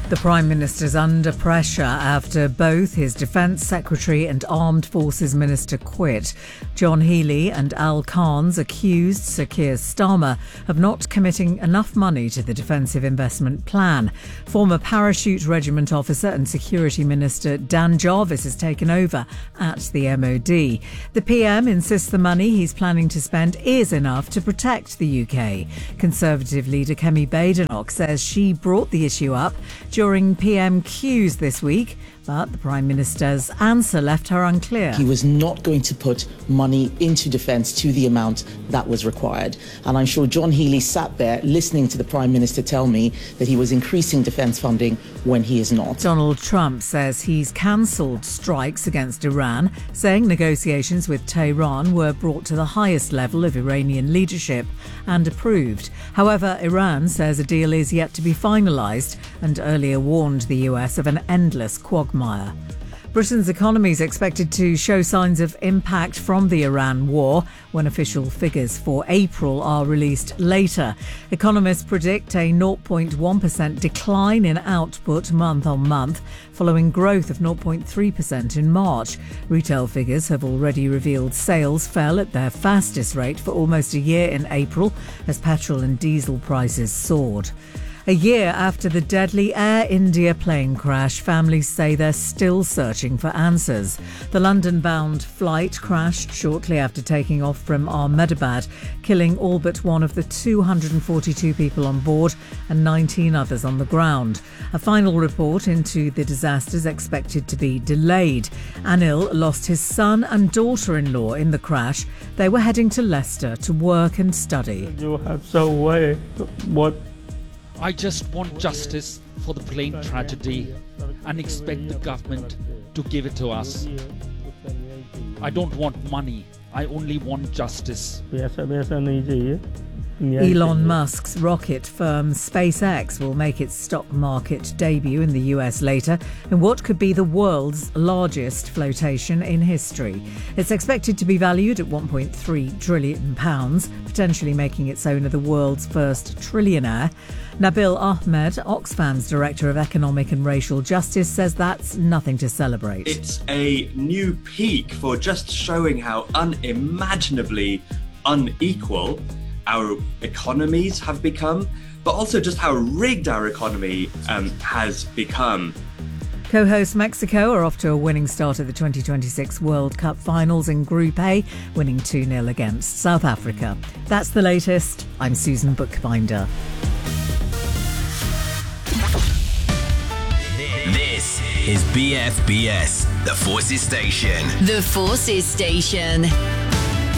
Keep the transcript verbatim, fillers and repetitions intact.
The Prime Minister's under pressure after both his Defence Secretary and Armed Forces Minister quit. John Healey and Al Khan's accused Sir Keir Starmer of not committing enough money to the Defensive Investment Plan. Former Parachute Regiment officer and Security Minister Dan Jarvis has taken over at the M O D. The P M insists the money he's planning to spend is enough to protect the U K. Conservative leader Kemi Badenoch says she brought the issue up during P M Qs this week, but the Prime Minister's answer left her unclear. He was not going to put money into defence to the amount that was required. And I'm sure John Healey sat there listening to the Prime Minister tell me that he was increasing defence funding when he is not. Donald Trump says he's cancelled strikes against Iran, saying negotiations with Tehran were brought to the highest level of Iranian leadership and approved. However, Iran says a deal is yet to be finalised and earlier warned the U S of an endless quagmire. Britain's economy is expected to show signs of impact from the Iran war when official figures for April are released later. Economists predict a zero point one percent decline in output month on month, following growth of zero point three percent in March. Retail figures have already revealed sales fell at their fastest rate for almost a year in April as petrol and diesel prices soared. A year after the deadly Air India plane crash, families say they're still searching for answers. The London-bound flight crashed shortly after taking off from Ahmedabad, killing all but one of the two hundred forty-two people on board and nineteen others on the ground. A final report into the disaster is expected to be delayed. Anil lost his son and daughter-in-law in the crash. They were heading to Leicester to work and study. You have so way what I just want justice for the plane tragedy and expect the government to give it to us. I don't want money. I only want justice. Elon Musk's rocket firm SpaceX will make its stock market debut in the U S later in what could be the world's largest flotation in history. It's expected to be valued at one point three trillion pounds, potentially making its owner the world's first trillionaire. Nabil Ahmed, Oxfam's Director of Economic and Racial Justice, says that's nothing to celebrate. It's a new peak for just showing how unimaginably unequal our economies have become, but also just how rigged our economy um, has become. Co-host Mexico are off to a winning start at the twenty twenty-six World Cup finals in Group A, winning two nil against South Africa. That's the latest. I'm Susan Bookbinder. This is B F B S, the Forces Station. The Forces Station.